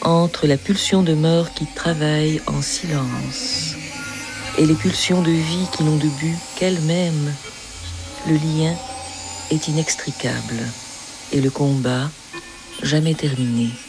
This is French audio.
entre la pulsion de mort qui travaille en silence et les pulsions de vie qui n'ont de but qu'elles-mêmes. Le lien est inextricable et le combat jamais terminé.